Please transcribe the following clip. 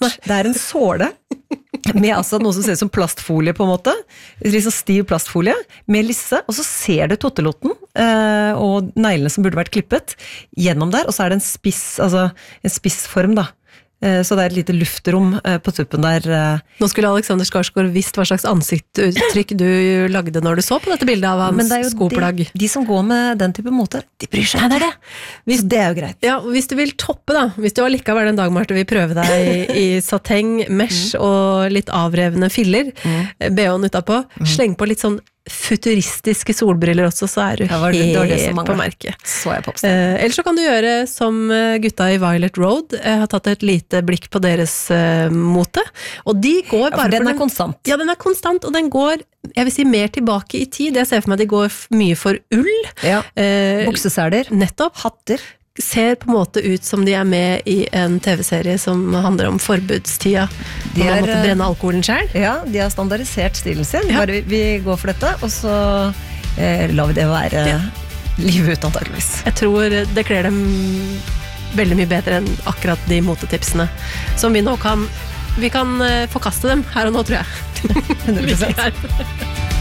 Nei, det en såle med altså noe som ser ut som plastfolie på en måte, litt sånn stiv plastfolie, med lisse, og så ser du tottelotten og neglene som burde vært klippet gjennom der, og så det en spiss, altså en spissform da. Så det et lite luftrom på tuppen der. Nå skulle Alexander Skarsgård visst hva slags ansiktsuttrykk du lagde når du så på dette bildet av hans skoplagg. De som går med den type mote, de bryr seg. Nei, det Hvis, det jo greit. Ja, hvis du vil toppe da, hvis du allikevel en dag, Marte, vil prøve deg i sateng, mesh og litt avrevne filler, BH-en utapå, sleng på litt sånn futuristiske solbriller også, så du helt på merket. Så jeg på ellers så kan du gjøre som gutta i Violet Road, har tatt et lite blikk på deres mote, og de går bare den konstant. Ja, den konstant, og den går, jeg vil si, mer tilbake i tid. Jeg ser for meg at de går mye for ull. Ja, bukseseler. Nettopp. Hatter. Ser på en måte ut som de med i en TV-serie som handler om forbudstida. De man måtte brenne alkoholen selv. Ja, de har standardisert stilen sin. Ja. Bare vi går for dette, og så lar vi det være livet ut antageligvis. Jeg tror det kler dem veldig mye bedre enn akkurat de motetipsene. Som vi nå kan forkaste dem her og nå, tror jeg. 100%.